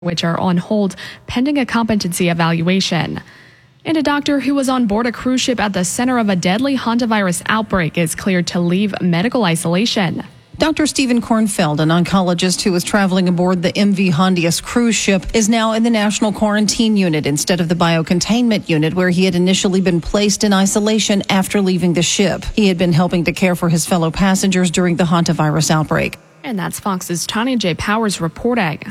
which are on hold pending a competency evaluation. And a doctor who was on board a cruise ship at the center of a deadly hantavirus outbreak is cleared to leave medical isolation. Dr. Stephen Kornfeld, an oncologist who was traveling aboard the MV Hondius cruise ship, is now in the National Quarantine Unit instead of the Biocontainment Unit, where he had initially been placed in isolation after leaving the ship. He had been helping to care for his fellow passengers during the hantavirus outbreak. And that's Fox's Tanya J. Powers reporting.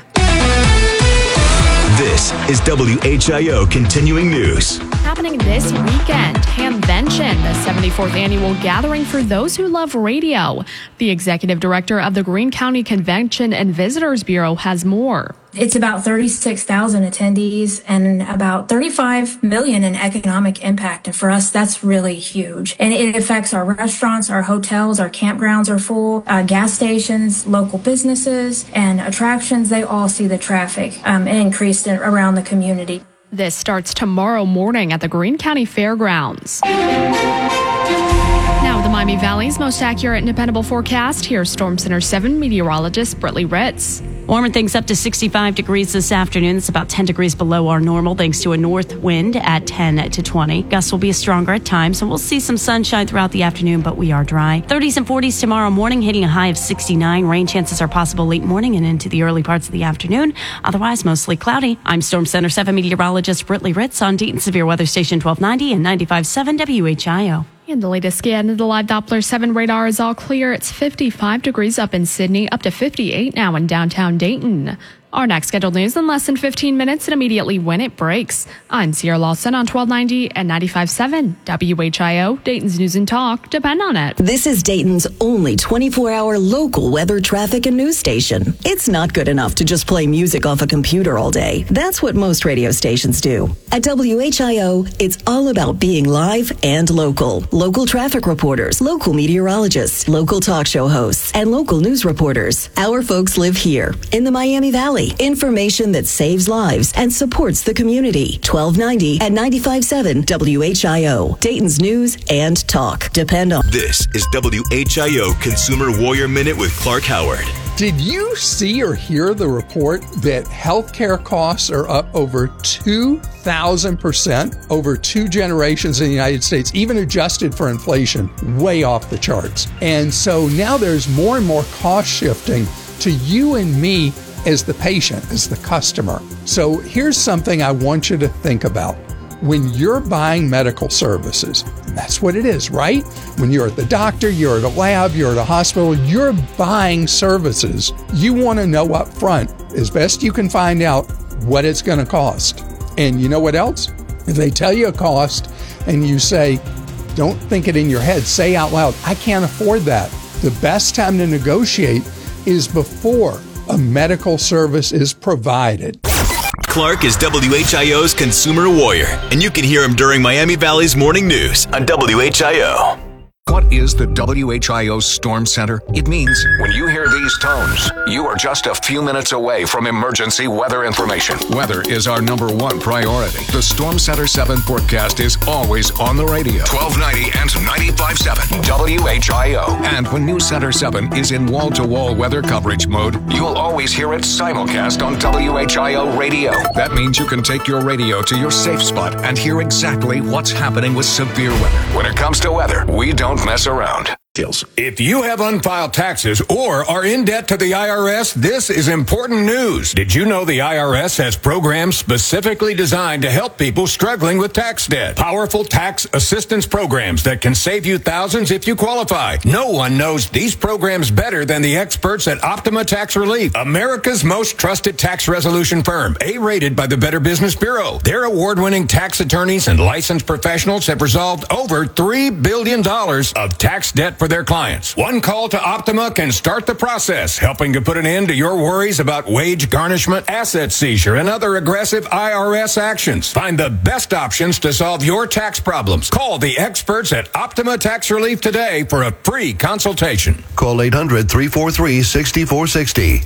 This is WHIO Continuing News. Happening this weekend, Hamvention, the 74th annual gathering for those who love radio. The executive director of the Greene County Convention and Visitors Bureau has more. It's about 36,000 attendees and about 35 million in economic impact. And for us, that's really huge. And it affects our restaurants, our hotels, our campgrounds are full, gas stations, local businesses, and attractions. They all see the traffic increased around the community. This starts tomorrow morning at the Greene County Fairgrounds. Now, the Miami Valley's most accurate and dependable forecast. Here's Storm Center 7 meteorologist Britley Ritz. Warming things up to 65 degrees this afternoon. It's about 10 degrees below our normal thanks to a north wind at 10 to 20. Gusts will be stronger at times, and we'll see some sunshine throughout the afternoon, but we are dry. 30s and 40s tomorrow morning, hitting a high of 69. Rain chances are possible late morning and into the early parts of the afternoon. Otherwise, mostly cloudy. I'm Storm Center 7 meteorologist Britley Ritz on Dayton Severe Weather Station 1290 and 95.7 WHIO. And the latest scan of the live Doppler 7 radar is all clear. It's 55 degrees up in Sydney, up to 58 now in downtown Dayton. Our next scheduled news in less than 15 minutes and immediately when it breaks. I'm Sierra Lawson on 1290 and 95.7 WHIO, Dayton's News and Talk. Depend on it. This is Dayton's only 24-hour local weather, traffic, and news station. It's not good enough to just play music off a computer all day. That's what most radio stations do. At WHIO, it's all about being live and local. Local traffic reporters, local meteorologists, local talk show hosts, and local news reporters. Our folks live here in the Miami Valley. Information that saves lives and supports the community. 1290 and 95.7 WHIO. Dayton's News and Talk. Depend on. This is WHIO Consumer Warrior Minute with Clark Howard. Did you see or hear the report that healthcare costs are up over 2,000% over 2 generations in the United States, even adjusted for inflation, way off the charts? And so now there's more and more cost shifting to you and me as the patient, as the customer. So here's something I want you to think about. When you're buying medical services, and that's what it is, right? When you're at the doctor, you're at a lab, you're at a hospital, you're buying services. You want to know up front, as best you can find out, what it's going to cost. And you know what else? If they tell you a cost and you say, don't think it in your head, say out loud, I can't afford that. The best time to negotiate is before a medical service is provided. Clark is WHIO's Consumer Warrior, and you can hear him during Miami Valley's Morning News on WHIO. What is the WHIO Storm Center? It means when you hear these tones, you are just a few minutes away from emergency weather information. Weather is our #1 priority. The Storm Center 7 forecast is always on the radio. 1290 and 95.7 WHIO. And when News Center 7 is in wall-to-wall weather coverage mode, you'll always hear it simulcast on WHIO radio. That means you can take your radio to your safe spot and hear exactly what's happening with severe weather. When it comes to weather, we don't mess around. If you have unfiled taxes or are in debt to the IRS, this is important news. Did you know the IRS has programs specifically designed to help people struggling with tax debt? Powerful tax assistance programs that can save you thousands if you qualify. No one knows these programs better than the experts at Optima Tax Relief, America's most trusted tax resolution firm, A-rated by the Better Business Bureau. Their award-winning tax attorneys and licensed professionals have resolved over $3 billion of tax debt for their clients. One call to Optima can start the process, helping to put an end to your worries about wage garnishment, asset seizure, and other aggressive IRS actions. Find the best options to solve your tax problems. Call the experts at Optima Tax Relief today for a free consultation. Call 800-343-6460.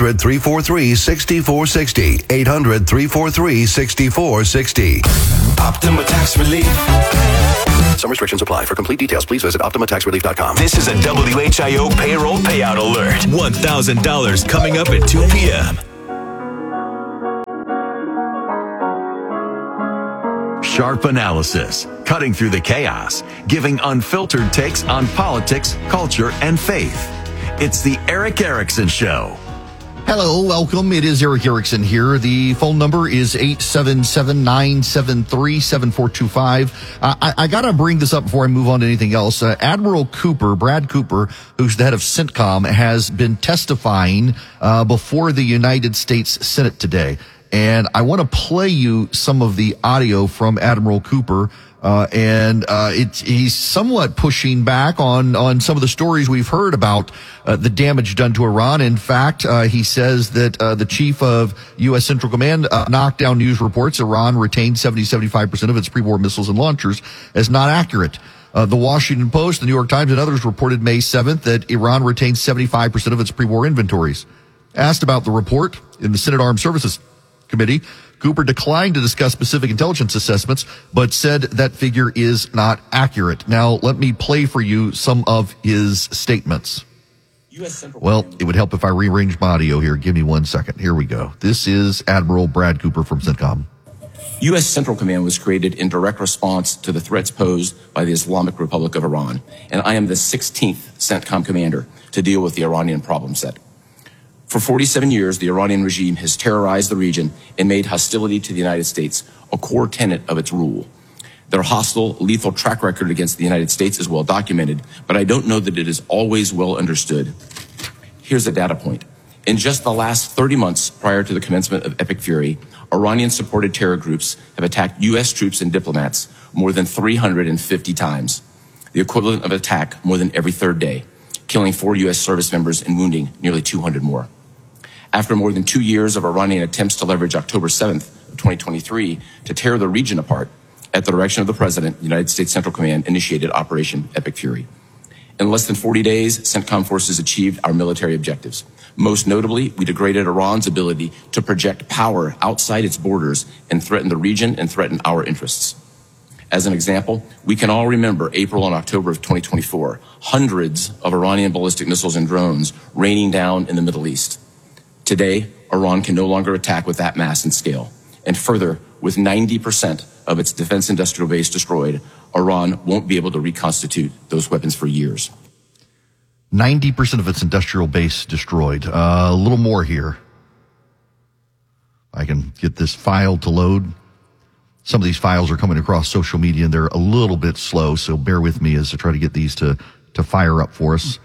800-343-6460. 800-343-6460. Optima Tax Relief. Some restrictions apply. For complete details, please visit OptimaTaxRelief.com. This is a WHIO payroll payout alert. $1,000 coming up at 2 p.m. Sharp analysis, cutting through the chaos, giving unfiltered takes on politics, culture, and faith. It's the Erick Erickson Show. Hello, welcome. It is Erick Erickson here. The phone number is 877-973-7425. I got to bring this up before I move on to anything else. Admiral Cooper, Brad Cooper, who's the head of CENTCOM, has been testifying before the United States Senate today. And I want to play you some of the audio from Admiral Cooper. He's somewhat pushing back on some of the stories we've heard about the damage done to Iran. In fact, he says that the chief of U.S. Central Command knocked down news reports Iran retained 70-75% of its pre-war missiles and launchers as not accurate. The Washington Post, the New York Times, and others reported May 7th that Iran retained 75% of its pre-war inventories. Asked about the report in the Senate Armed Services Committee, Cooper declined to discuss specific intelligence assessments, but said that figure is not accurate. Now, let me play for you some of his statements. Well, it would help if I rearranged my audio here. Give me 1 second. Here we go. This is Admiral Brad Cooper from CENTCOM. U.S. Central Command was created in direct response to the threats posed by the Islamic Republic of Iran, and I am the 16th CENTCOM commander to deal with the Iranian problem set. For 47 years, the Iranian regime has terrorized the region and made hostility to the United States a core tenet of its rule. Their hostile, lethal track record against the United States is well documented, but I don't know that it is always well understood. Here's a data point. In just the last 30 months prior to the commencement of Epic Fury, Iranian-supported terror groups have attacked U.S. troops and diplomats more than 350 times, the equivalent of an attack more than every third day, killing 4 U.S. service members and wounding nearly 200 more. After more than 2 years of Iranian attempts to leverage October 7th of 2023 to tear the region apart, at the direction of the President, the United States Central Command initiated Operation Epic Fury. In less than 40 days, CENTCOM forces achieved our military objectives. Most notably, we degraded Iran's ability to project power outside its borders and threaten the region and threaten our interests. As an example, we can all remember April and October of 2024, hundreds of Iranian ballistic missiles and drones raining down in the Middle East. Today, Iran can no longer attack with that mass and scale. And further, with 90% of its defense industrial base destroyed, Iran won't be able to reconstitute those weapons for years. 90% of its industrial base destroyed. A little more here. I can get this file to load. Some of these files are coming across social media and they're a little bit slow, so bear with me as I try to get these to fire up for us.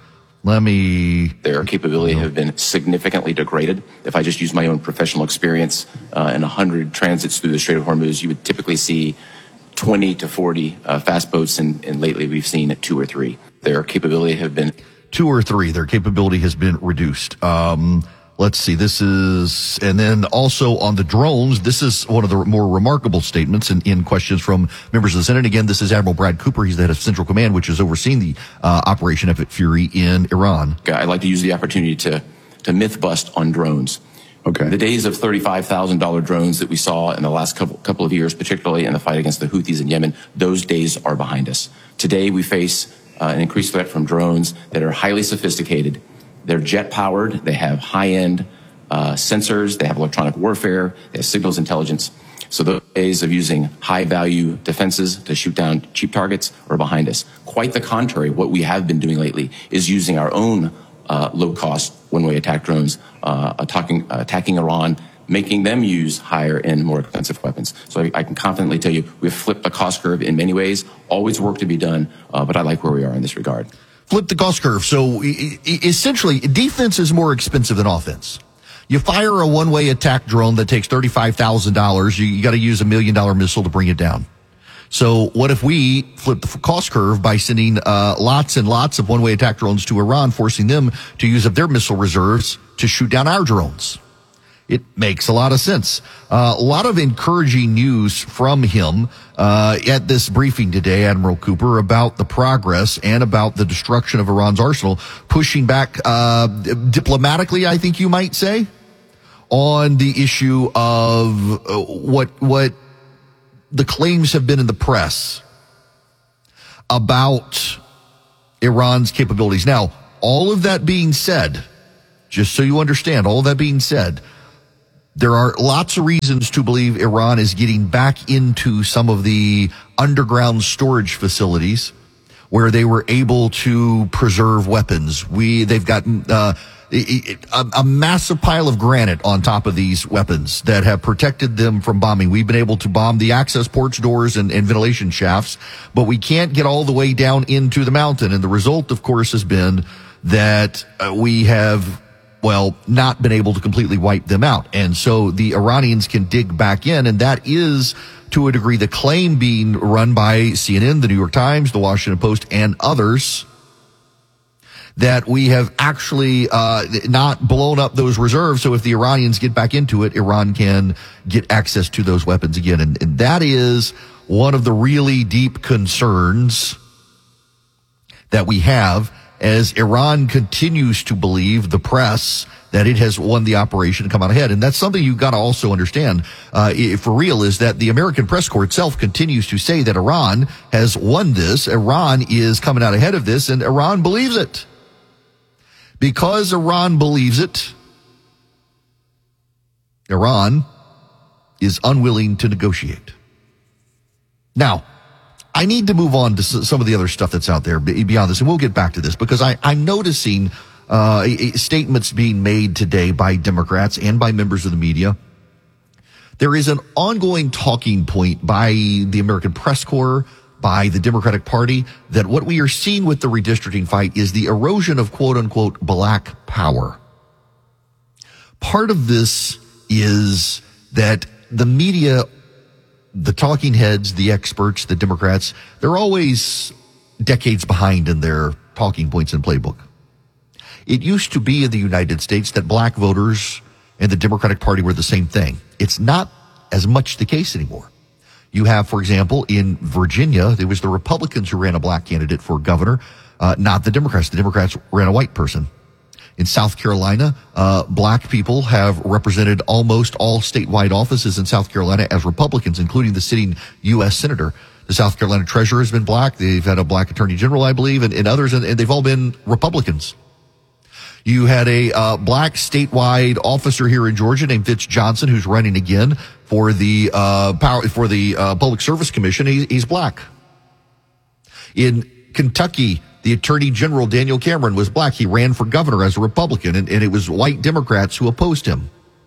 Their capability have been significantly degraded. If I just use my own professional experience, in 100 transits through the Strait of Hormuz, you would typically see 20 to 40 fast boats, and lately we've seen 2 or 3. Their capability have been 2 or 3. Their capability has been reduced. Let's see. And then also on the drones, this is one of the more remarkable statements in questions from members of the Senate. Again, this is Admiral Brad Cooper. He's the head of Central Command, which is overseeing the Operation Epic Fury in Iran. I'd like to use the opportunity to myth bust on drones. Okay. The days of $35,000 drones that we saw in the last couple of years, particularly in the fight against the Houthis in Yemen, those days are behind us. Today, we face an increased threat from drones that are highly sophisticated. They're jet-powered, they have high-end sensors, they have electronic warfare, they have signals intelligence. So those days of using high-value defenses to shoot down cheap targets are behind us. Quite the contrary, what we have been doing lately is using our own low-cost one-way attack drones, attacking Iran, making them use higher and more expensive weapons. So I can confidently tell you we've flipped the cost curve in many ways, always work to be done, but I like where we are in this regard. Flip the cost curve. So essentially, defense is more expensive than offense. You fire a one-way attack drone that takes $35,000. You got to use $1 million missile to bring it down. So what if we flip the cost curve by sending lots and lots of one-way attack drones to Iran, forcing them to use up their missile reserves to shoot down our drones? It makes a lot of sense. A lot of encouraging news from him at this briefing today, Admiral Cooper, about the progress and about the destruction of Iran's arsenal, pushing back diplomatically, I think you might say, on the issue of what the claims have been in the press about Iran's capabilities. Now, all of that being said, just so you understand, all of that being said, There are lots of reasons to believe Iran is getting back into some of the underground storage facilities where they were able to preserve weapons. They've got a massive pile of granite on top of these weapons that have protected them from bombing. We've been able to bomb the access ports, doors, and ventilation shafts, but we can't get all the way down into the mountain. And the result, of course, has been that we have, not been able to completely wipe them out. And so the Iranians can dig back in, and that is, to a degree, the claim being run by CNN, the New York Times, the Washington Post, and others, that we have actually not blown up those reserves. So if the Iranians get back into it, Iran can get access to those weapons again. And that is one of the really deep concerns that we have as Iran continues to believe, the press, that it has won the operation and come out ahead. And that's something you've got to also understand for real, is that the American press corps itself continues to say that Iran has won this. Iran is coming out ahead of this, and Iran believes it. Because Iran believes it, Iran is unwilling to negotiate. Now, I need to move on to some of the other stuff that's out there beyond this, and we'll get back to this, because I'm noticing statements being made today by Democrats and by members of the media. There is an ongoing talking point by the American press corps, by the Democratic Party, that what we are seeing with the redistricting fight is the erosion of quote-unquote black power. Part of this is that the media, the talking heads, the experts, the Democrats, they're always decades behind in their talking points and playbook. It used to be in the United States that black voters and the Democratic Party were the same thing. It's not as much the case anymore. You have, for example, in Virginia, there was the Republicans who ran a black candidate for governor, not the Democrats. The Democrats ran a white person. In South Carolina, black people have represented almost all statewide offices in South Carolina as Republicans, including the sitting U.S. senator. The South Carolina treasurer has been black. They've had a black attorney general, I believe, and others, and they've all been Republicans. You had a black statewide officer here in Georgia named Fitz Johnson, who's running again for the Public Service Commission. He's black. In Kentucky, the Attorney General Daniel Cameron was black. He ran for governor as a Republican, and it was white Democrats who opposed him.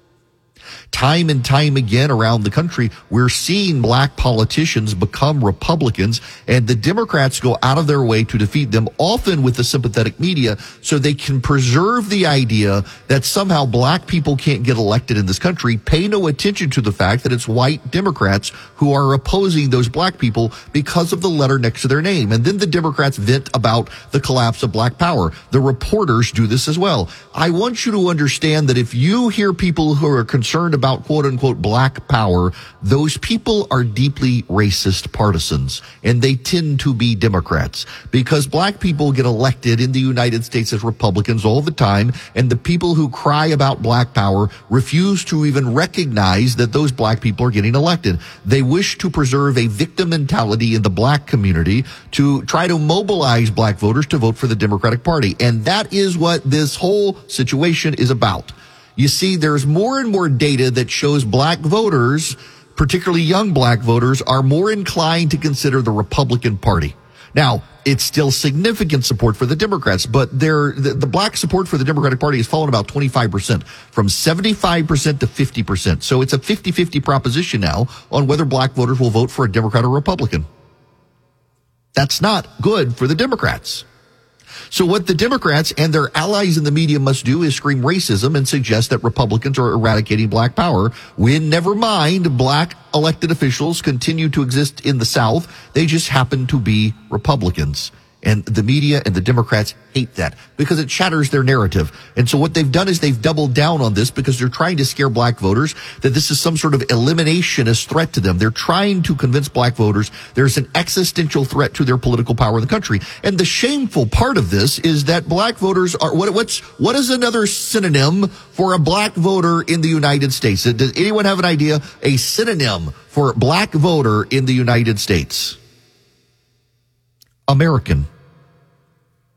Time and time again around the country, we're seeing black politicians become Republicans, and the Democrats go out of their way to defeat them, often with the sympathetic media, so they can preserve the idea that somehow black people can't get elected in this country, pay no attention to the fact that it's white Democrats who are opposing those black people because of the letter next to their name. And then the Democrats vent about the collapse of black power. The reporters do this as well. I want you to understand that if you hear people who are concerned about quote-unquote black power, those people are deeply racist partisans, and they tend to be Democrats, because black people get elected in the United States as Republicans all the time, and the people who cry about black power refuse to even recognize that those black people are getting elected. They wish to preserve a victim mentality in the black community to try to mobilize black voters to vote for the Democratic Party, and that is what this whole situation is about. You see, there's more and more data that shows black voters, particularly young black voters, are more inclined to consider the Republican Party. Now, it's still significant support for the Democrats, but the black support for the Democratic Party has fallen about 25%, from 75% to 50%. So it's a 50-50 proposition now on whether black voters will vote for a Democrat or Republican. That's not good for the Democrats. So what the Democrats and their allies in the media must do is scream racism and suggest that Republicans are eradicating black power, when, never mind, black elected officials continue to exist in the South. They just happen to be Republicans. And the media and the Democrats hate that because it shatters their narrative. And so what they've done is they've doubled down on this because they're trying to scare black voters that this is some sort of eliminationist threat to them. They're trying to convince black voters there's an existential threat to their political power in the country. And the shameful part of this is that black voters are, what is another synonym for a black voter in the United States? Does anyone have an idea? A synonym for black voter in the United States? American.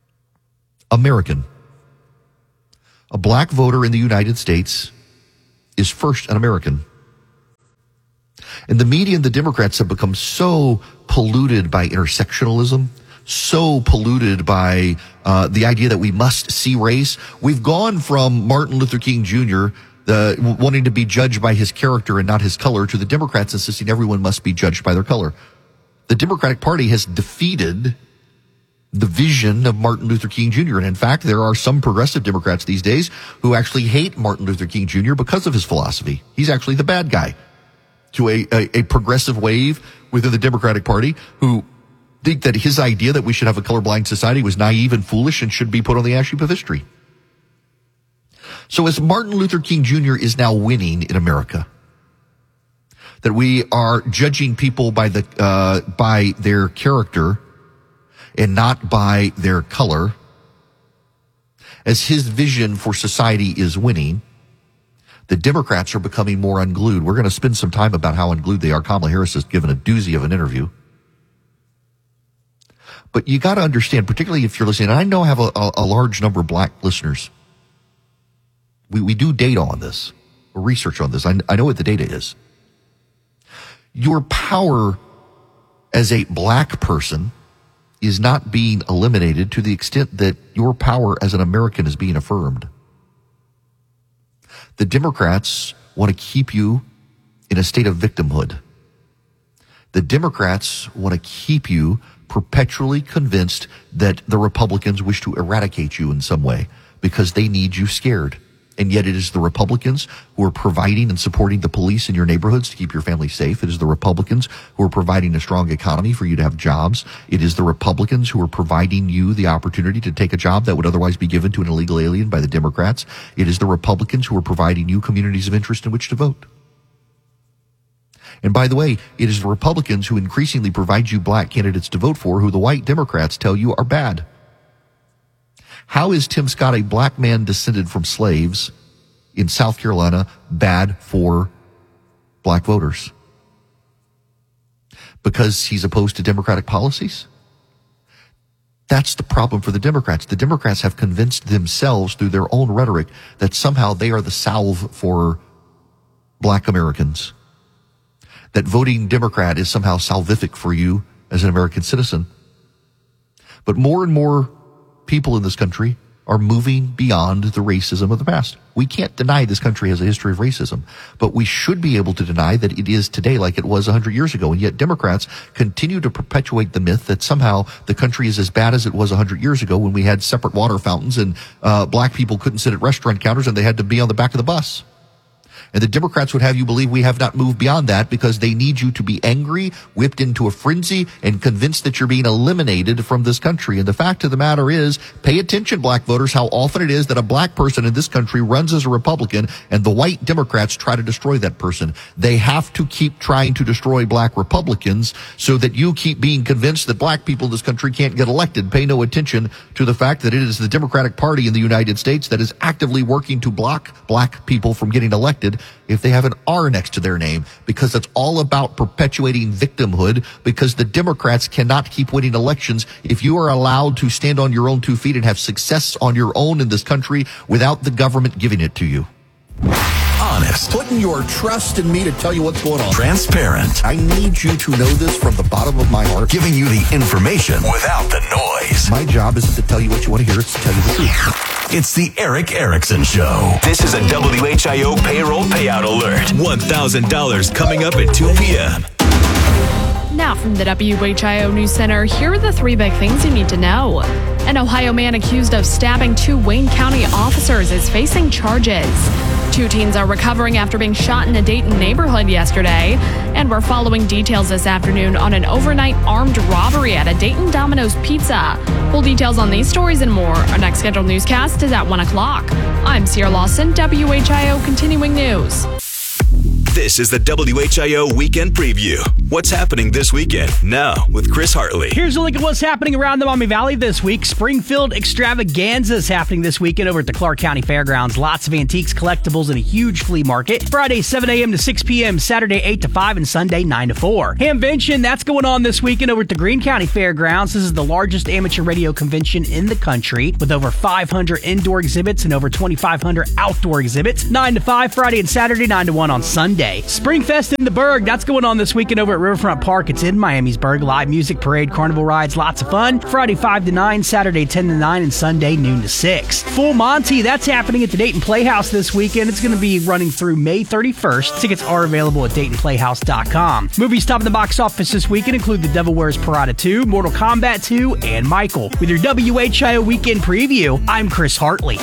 A black voter in the United States is first an American. And the media and the Democrats have become so polluted by intersectionalism, so polluted by the idea that we must see race. We've gone from Martin Luther King Jr. Wanting to be judged by his character and not his color, to the Democrats insisting everyone must be judged by their color. The Democratic Party has defeated the vision of Martin Luther King Jr. And in fact, there are some progressive Democrats these days who actually hate Martin Luther King Jr. because of his philosophy. He's actually the bad guy to a progressive wave within the Democratic Party who think that his idea that we should have a colorblind society was naive and foolish and should be put on the ash heap of history. So as Martin Luther King Jr. is now winning in America, that we are judging people by their character and not by their color, as his vision for society is winning, the Democrats are becoming more unglued. We're going to spend some time about how unglued they are. Kamala Harris has given a doozy of an interview. But you got to understand, particularly if you're listening, and I know I have a large number of black listeners. We do data on this, or research on this. I know what the data is. Your power as a black person is not being eliminated to the extent that your power as an American is being affirmed. The Democrats want to keep you in a state of victimhood. The Democrats want to keep you perpetually convinced that the Republicans wish to eradicate you in some way because they need you scared. And yet it is the Republicans who are providing and supporting the police in your neighborhoods to keep your family safe. It is the Republicans who are providing a strong economy for you to have jobs. It is the Republicans who are providing you the opportunity to take a job that would otherwise be given to an illegal alien by the Democrats. It is the Republicans who are providing you communities of interest in which to vote. And by the way, it is the Republicans who increasingly provide you black candidates to vote for who the white Democrats tell you are bad. How is Tim Scott, a black man descended from slaves in South Carolina, bad for black voters? Because he's opposed to Democratic policies? That's the problem for the Democrats. The Democrats have convinced themselves through their own rhetoric that somehow they are the salve for black Americans. That voting Democrat is somehow salvific for you as an American citizen. But more and more people in this country are moving beyond the racism of the past. We can't deny this country has a history of racism, but we should be able to deny that it is today like it was 100 years ago. And yet Democrats continue to perpetuate the myth that somehow the country is as bad as it was 100 years ago when we had separate water fountains and black people couldn't sit at restaurant counters and they had to be on the back of the bus. And the Democrats would have you believe we have not moved beyond that because they need you to be angry, whipped into a frenzy, and convinced that you're being eliminated from this country. And the fact of the matter is, pay attention, black voters, how often it is that a black person in this country runs as a Republican and the white Democrats try to destroy that person. They have to keep trying to destroy black Republicans so that you keep being convinced that black people in this country can't get elected. Pay no attention to the fact that it is the Democratic Party in the United States that is actively working to block black people from getting elected if they have an R next to their name, because it's all about perpetuating victimhood, because the Democrats cannot keep winning elections if you are allowed to stand on your own 2 feet and have success on your own in this country without the government giving it to you. Honest. Putting your trust in me to tell you what's going on. Transparent. I need you to know this from the bottom of my heart. Giving you the information without the noise. My job isn't to tell you what you want to hear, it's to tell you the truth. It's the Eric Erickson Show. This is a WHIO payroll payout alert. $1,000 coming up at 2 p.m. Now from the WHIO News Center, here are the 3 big things you need to know. An Ohio man accused of stabbing 2 Wayne County officers is facing charges. 2 teens are recovering after being shot in a Dayton neighborhood yesterday. And we're following details this afternoon on an overnight armed robbery at a Dayton Domino's Pizza. Full details on these stories and more. Our next scheduled newscast is at 1 o'clock. I'm Sierra Lawson, WHIO Continuing News. This is the WHIO Weekend Preview. What's happening this weekend? Now with Chris Hartley. Here's a look at what's happening around the Maumee Valley this week. Springfield Extravaganza is happening this weekend over at the Clark County Fairgrounds. Lots of antiques, collectibles, and a huge flea market. Friday, 7 a.m. to 6 p.m., Saturday, 8 to 5, and Sunday, 9 to 4. Hamvention, that's going on this weekend over at the Greene County Fairgrounds. This is the largest amateur radio convention in the country with over 500 indoor exhibits and over 2,500 outdoor exhibits. 9 to 5 Friday and Saturday, 9 to 1 on Sunday. Springfest in the Berg, that's going on this weekend over at Riverfront Park. It's in Miamisburg. Live music, parade, carnival rides, lots of fun. Friday 5 to 9, Saturday 10 to 9, and Sunday noon to 6. Full Monty, that's happening at the Dayton Playhouse this weekend. It's going to be running through May 31st. Tickets are available at DaytonPlayhouse.com. Movies topping the box office this weekend include The Devil Wears Prada 2, Mortal Kombat 2, and Michael. With your WHIO Weekend Preview, I'm Chris Hartley.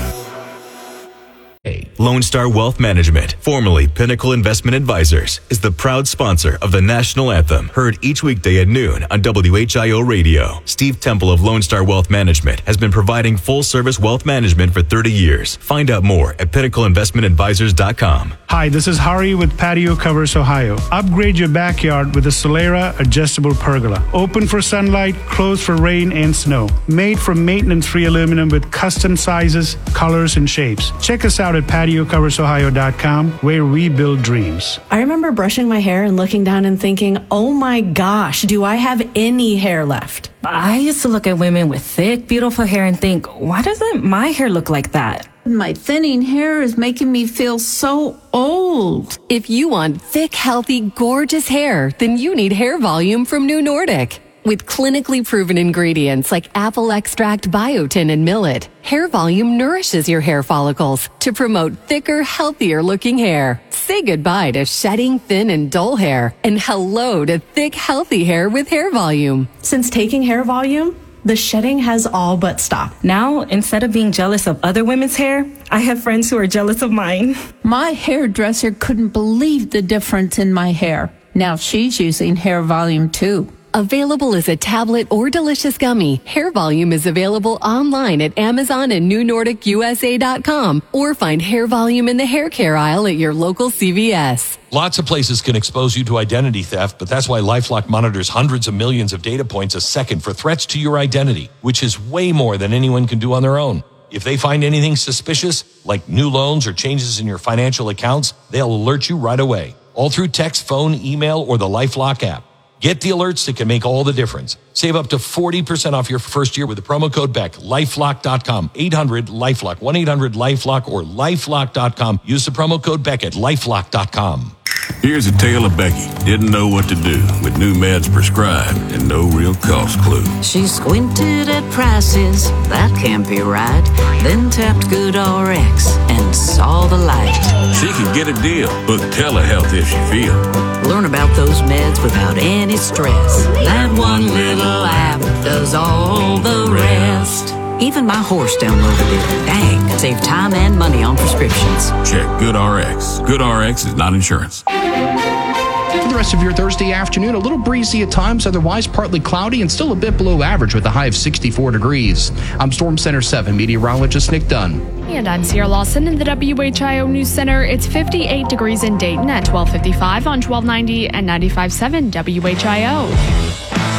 Lone Star Wealth Management, formerly Pinnacle Investment Advisors, is the proud sponsor of the National Anthem, heard each weekday at noon on WHIO Radio. Steve Temple of Lone Star Wealth Management has been providing full-service wealth management for 30 years. Find out more at pinnacleinvestmentadvisors.com. Hi, this is Hari with Patio Covers Ohio. Upgrade your backyard with a Solera adjustable pergola. Open for sunlight, closed for rain and snow. Made from maintenance-free aluminum with custom sizes, colors, and shapes. Check us out at patiocoversohio.com, where we build dreams. I remember brushing my hair and looking down and thinking, oh my gosh, do I have any hair left? I used to look at women with thick, beautiful hair and think, why doesn't my hair look like that? My thinning hair is making me feel so old. If you want thick, healthy, gorgeous hair, then you need Hair Volume from New Nordic. With clinically proven ingredients like apple extract, biotin, and millet, Hair Volume nourishes your hair follicles to promote thicker, healthier looking hair. Say goodbye to shedding, thin, and dull hair, and hello to thick, healthy hair with Hair Volume. Since taking Hair Volume, the shedding has all but stopped. Now, instead of being jealous of other women's hair, I have friends who are jealous of mine. My hairdresser couldn't believe the difference in my hair. Now she's using Hair Volume too. Available as a tablet or delicious gummy, Hair Volume is available online at Amazon and NewNordicUSA.com, or find Hair Volume in the hair care aisle at your local CVS. Lots of places can expose you to identity theft, but that's why LifeLock monitors hundreds of millions of data points a second for threats to your identity, which is way more than anyone can do on their own. If they find anything suspicious, like new loans or changes in your financial accounts, they'll alert you right away, all through text, phone, email, or the LifeLock app. Get the alerts that can make all the difference. Save up to 40% off your first year with the promo code BECK. LifeLock.com. 800-LifeLock. 1-800-LifeLock or LifeLock.com. Use the promo code BECK at LifeLock.com. Here's a tale of Becky. Didn't know what to do with new meds prescribed and no real cost clue. She squinted at prices, that can't be right. Then tapped GoodRx and saw the light. She could get a deal. Book telehealth if she feel. Learn about those meds without any stress. That one little app does all the rest. Even my horse downloaded it. Dang, save time and money on prescriptions. Check GoodRx. GoodRx is not insurance. For the rest of your Thursday afternoon, a little breezy at times, otherwise partly cloudy and still a bit below average with a high of 64 degrees. I'm Storm Center 7 meteorologist Nick Dunn. And I'm Sierra Lawson in the WHIO News Center. It's 58 degrees in Dayton at 1255 on 1290 and 95.7 WHIO.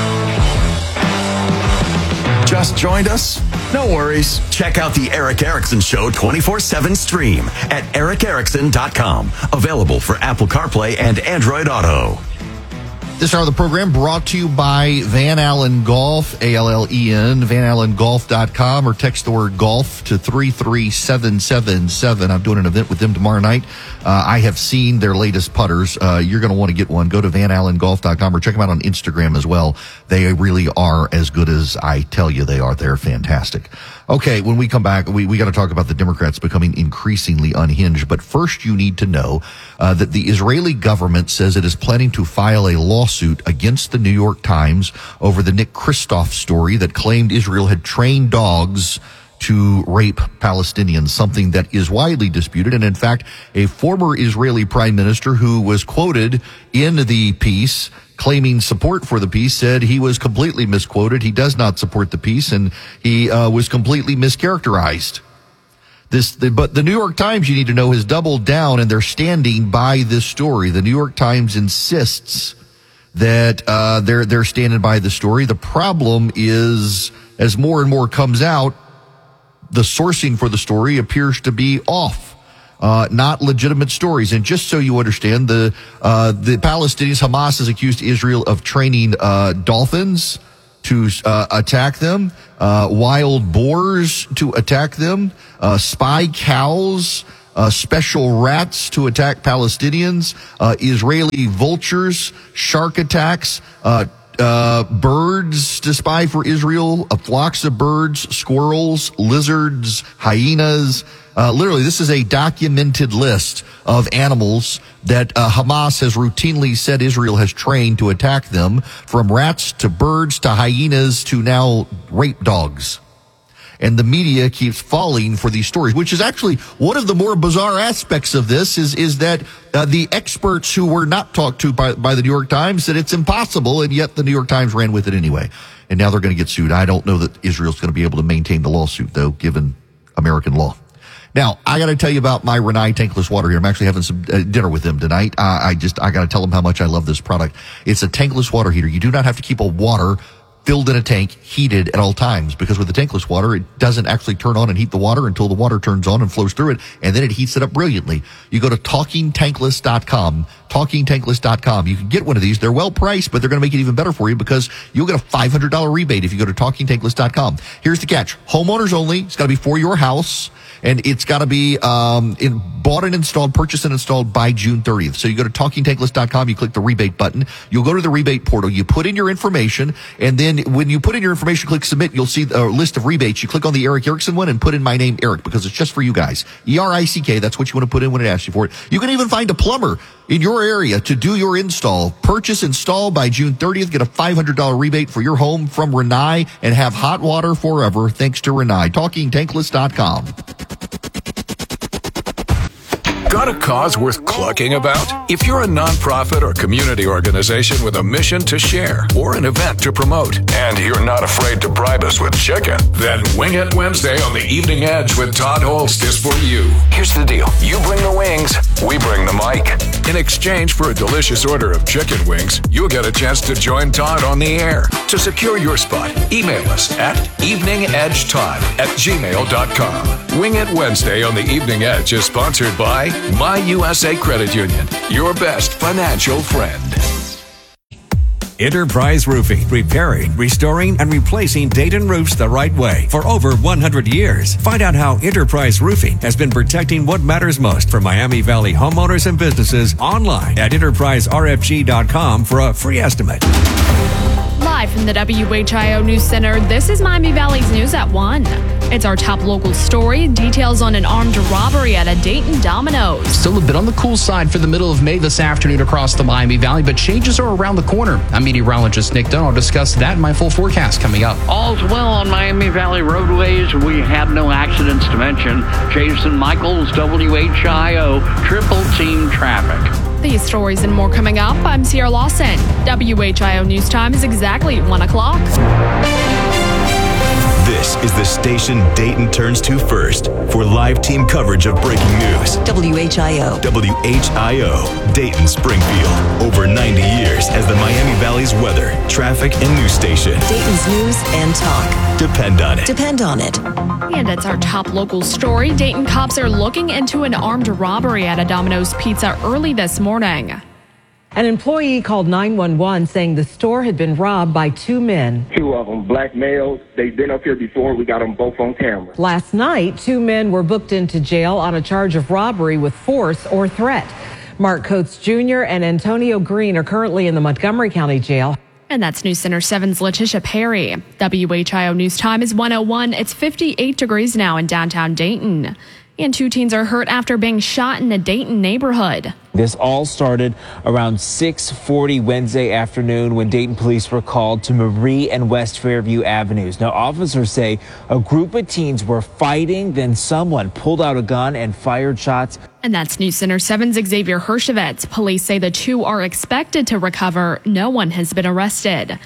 Just joined us? No worries. Check out the Eric Erickson Show 24/7 stream at ericerickson.com. Available for Apple CarPlay and Android Auto. This hour of the program brought to you by Van Allen Golf, ALLEN, vanallengolf.com, or text the word golf to 33777. I'm doing an event with them tomorrow night. I have seen their latest putters. You're going to want to get one. Go to vanallengolf.com or check them out on Instagram as well. They really are as good as I tell you they are. They're fantastic. Okay, when we come back, we got to talk about the Democrats becoming increasingly unhinged. But first, you need to know that the Israeli government says it is planning to file a lawsuit against the New York Times over the Nick Kristof story that claimed Israel had trained dogs to rape Palestinians, something that is widely disputed. And in fact, a former Israeli prime minister who was quoted in the piece claiming support for the piece said he was completely misquoted. He does not support the piece, and he was completely mischaracterized. But the New York Times, you need to know, has doubled down, and they're standing by this story. The New York Times insists that they're standing by the story. The problem is, as more and more comes out, the sourcing for the story appears to be off. Not legitimate stories. And just so you understand, the Palestinians, Hamas has accused Israel of training dolphins to attack them, wild boars to attack them, spy cows, special rats to attack Palestinians, Israeli vultures, shark attacks, birds to spy for Israel, flocks of birds, squirrels, lizards, hyenas. Literally, this is a documented list of animals that Hamas has routinely said Israel has trained to attack them, from rats to birds to hyenas to now rape dogs. And the media keeps falling for these stories, which is actually one of the more bizarre aspects of this is that the experts who were not talked to by the New York Times said it's impossible, and yet the New York Times ran with it anyway. And now they're going to get sued. I don't know that Israel's going to be able to maintain the lawsuit, though, given American law. Now, I got to tell you about my Renai tankless water here. I'm actually having some dinner with them tonight. I got to tell them how much I love this product. It's a tankless water heater. You do not have to keep a water filled in a tank, heated at all times, because with the tankless water, it doesn't actually turn on and heat the water until the water turns on and flows through it, and then it heats it up brilliantly. You go to TalkingTankless.com, TalkingTankless.com. You can get one of these. They're well priced, but they're going to make it even better for you because you'll get a $500 rebate if you go to TalkingTankless.com. Here's the catch. Homeowners only. It's got to be for your house. And it's got to be bought and installed, purchased and installed by June 30th. So you go to TalkingTankless.com, you click the rebate button. You'll go to the rebate portal. You put in your information, and then when you put in your information, click submit, you'll see a list of rebates. You click on the Eric Erickson one and put in my name, Eric, because it's just for you guys. ERICK, that's what you want to put in when it asks you for it. You can even find a plumber in your area to do your install. Purchase, install by June 30th. Get a $500 rebate for your home from Renai and have hot water forever thanks to Renai. TalkingTankless.com. Got a cause worth clucking about? If you're a nonprofit or community organization with a mission to share or an event to promote, and you're not afraid to bribe us with chicken, then Wing It Wednesday on the Evening Edge with Todd Holst is for you. Here's the deal. You bring the wings, we bring the mic. In exchange for a delicious order of chicken wings, you'll get a chance to join Todd on the air. To secure your spot, email us at eveningedgetodd@gmail.com. Wing It Wednesday on the Evening Edge is sponsored by My USA Credit Union, your best financial friend. Enterprise Roofing, repairing, restoring, and replacing Dayton roofs the right way for over 100 years. Find out how Enterprise Roofing has been protecting what matters most for Miami Valley homeowners and businesses online at enterpriserfg.com for a free estimate. Live from the WHIO News Center, this is Miami Valley's News at 1. It's our top local story. Details on an armed robbery at a Dayton Domino's. Still a bit on the cool side for the middle of May this afternoon across the Miami Valley, but changes are around the corner. I'm meteorologist Nick Dunn. I'll discuss that in my full forecast coming up. All's well on Miami Valley roadways. We have no accidents to mention. Jason Michaels, WHIO, Triple Team Traffic. These stories and more coming up. I'm Sierra Lawson. WHIO News Time is exactly 1 o'clock. This is the station Dayton turns to first for live team coverage of breaking news. WHIO. WHIO, Dayton Springfield. Over 90 years as the Miami Valley's weather, traffic, and news station. Dayton's news and talk. Depend on it. Depend on it. And it's our top local story. Dayton cops are looking into an armed robbery at a Domino's Pizza early this morning. An employee called 911 saying the store had been robbed by two men. Two of them, black males. They've been up here before. We got them both on camera. Last night, two men were booked into jail on a charge of robbery with force or threat. Mark Coates Jr. and Antonio Green are currently in the Montgomery County Jail. And that's News Center 7's Letitia Perry. WHIO News Time is 1:01. It's 58 degrees now in downtown Dayton. And two teens are hurt after being shot in a Dayton neighborhood. This all started around 6:40 Wednesday afternoon when Dayton police were called to Marie and West Fairview Avenues. Now, officers say a group of teens were fighting, then someone pulled out a gun and fired shots. And that's News Center 7's Xavier Hershovitz. Police say the two are expected to recover. No one has been arrested.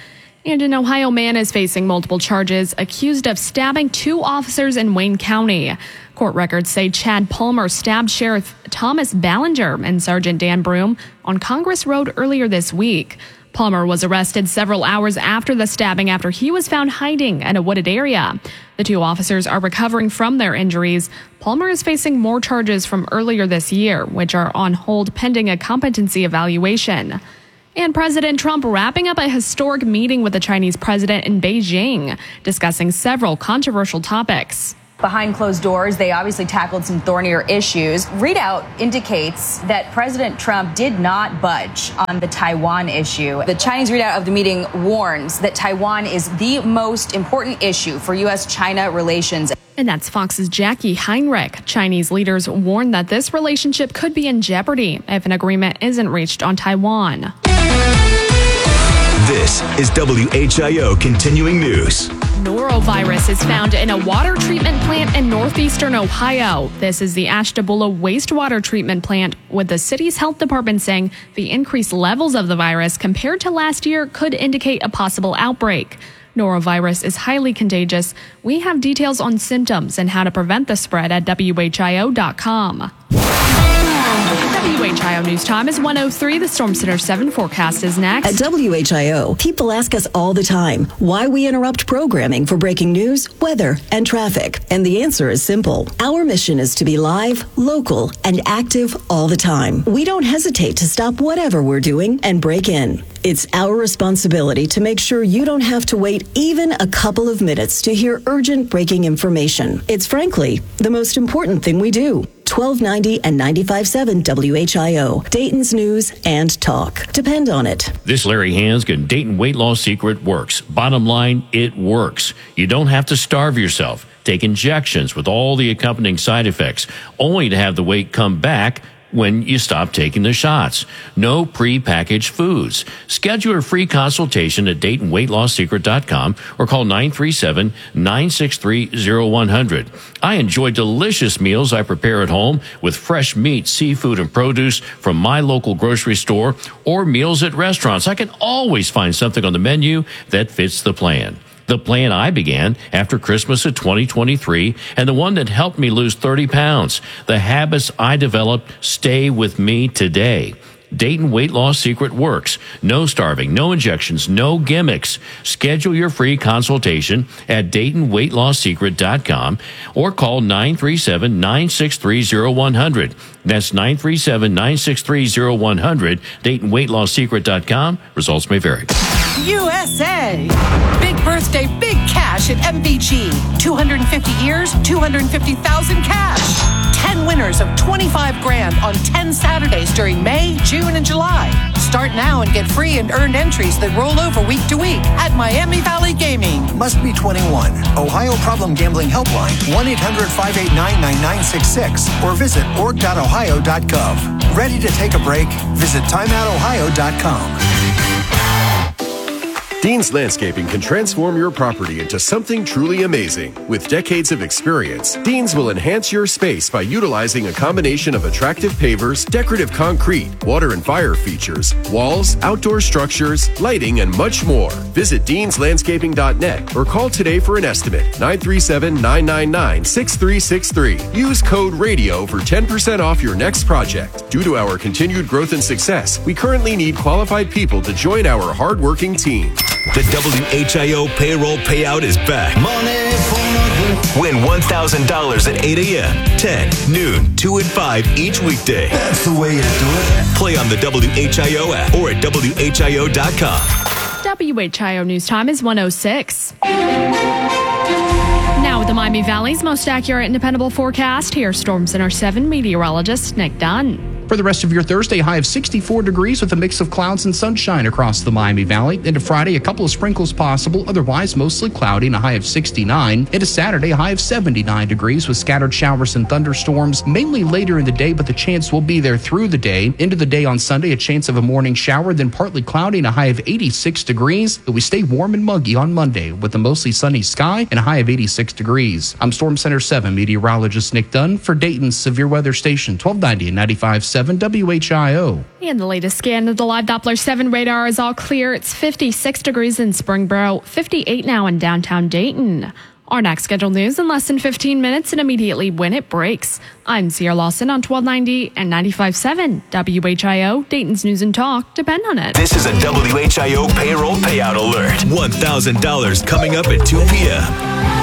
And an Ohio man is facing multiple charges, accused of stabbing 2 officers in Wayne County. Court records say Chad Palmer stabbed Sheriff Thomas Ballinger and Sergeant Dan Broom on Congress Road earlier this week. Palmer was arrested several hours after the stabbing after he was found hiding in a wooded area. The 2 officers are recovering from their injuries. Palmer is facing more charges from earlier this year, which are on hold pending a competency evaluation. And President Trump wrapping up a historic meeting with the Chinese president in Beijing, discussing several controversial topics. Behind closed doors, they obviously tackled some thornier issues. Readout indicates that President Trump did not budge on the Taiwan issue. The Chinese readout of the meeting warns that Taiwan is the most important issue for U.S.-China relations. And that's Fox's Jackie Heinrich. Chinese leaders warn that this relationship could be in jeopardy if an agreement isn't reached on Taiwan. This is WHIO Continuing News. Norovirus is found in a water treatment plant in northeastern Ohio. This is the Ashtabula wastewater treatment plant, with the city's health department saying the increased levels of the virus compared to last year could indicate a possible outbreak. Norovirus is highly contagious. We have details on symptoms and how to prevent the spread at WHIO.com. WHIO News Time is 1:03. The Storm Center 7 forecast is next. At WHIO, people ask us all the time why we interrupt programming for breaking news, weather, and traffic. And the answer is simple. Our mission is to be live, local, and active all the time. We don't hesitate to stop whatever we're doing and break in. It's our responsibility to make sure you don't have to wait even a couple of minutes to hear urgent breaking information. It's frankly the most important thing we do. 1290 and 95.7 WHIO, Dayton's News and Talk. Depend on it. This Larry Hansgen Dayton Weight Loss Secret works. Bottom line, it works. You don't have to starve yourself. Take injections with all the accompanying side effects, only to have the weight come back when you stop taking the shots. No pre-packaged foods. Schedule a free consultation at DaytonWeightLossSecret.com or call 937-963-0100. I enjoy delicious meals I prepare at home with fresh meat, seafood, and produce from my local grocery store or meals at restaurants. I can always find something on the menu that fits the plan. The plan I began after Christmas of 2023 and the one that helped me lose 30 pounds. The habits I developed stay with me today. Dayton Weight Loss Secret works. No starving, no injections, no gimmicks. Schedule your free consultation at DaytonWeightLossSecret.com or call 937-963-0100. That's 937-963-0100. DaytonWeightLossSecret.com. Results may vary. USA! Big birthday, big cash at MVG. 250 years, 250,000 cash. 10 winners of 25 grand on 10 Saturdays during May, June, and July. Start now and get free and earned entries that roll over week to week at Miami Valley Gaming. Must be 21. Ohio Problem Gambling Helpline, 1-800-589-9966 or visit org.ohio.gov. Ready to take a break? Visit timeoutohio.com. Dean's Landscaping can transform your property into something truly amazing. With decades of experience, Dean's will enhance your space by utilizing a combination of attractive pavers, decorative concrete, water and fire features, walls, outdoor structures, lighting, and much more. Visit deanslandscaping.net or call today for an estimate, 937-999-6363. Use code RADIO for 10% off your next project. Due to our continued growth and success, we currently need qualified people to join our hardworking team. The WHIO payroll payout is back. Win $1,000 at 8 a.m., 10, noon, 2 and 5 each weekday. That's the way you do it. Play on the WHIO app or at WHIO.com. WHIO News Time is 1:06. Now with the Miami Valley's most accurate and dependable forecast, here's Storm Center 7 meteorologist Nick Dunn. For the rest of your Thursday, high of 64 degrees with a mix of clouds and sunshine across the Miami Valley. Into Friday, a couple of sprinkles possible, otherwise mostly cloudy and a high of 69. Into Saturday, a high of 79 degrees with scattered showers and thunderstorms, mainly later in the day, but the chance will be there through the day. Into the day on Sunday, a chance of a morning shower, then partly cloudy and a high of 86 degrees. But we stay warm and muggy on Monday with a mostly sunny sky and a high of 86 degrees. I'm Storm Center 7 meteorologist Nick Dunn for Dayton's Severe Weather Station, 1290 and 95.7 95.7 WHIO. And the latest scan of the live Doppler 7 radar is all clear. It's 56 degrees in Springboro, 58 now in downtown Dayton. Our next scheduled news in less than 15 minutes and immediately when it breaks. I'm Sierra Lawson on 1290 and 95.7 WHIO, Dayton's News and Talk. Depend on it. This is a WHIO payroll payout alert. $1,000 coming up at 2 p.m.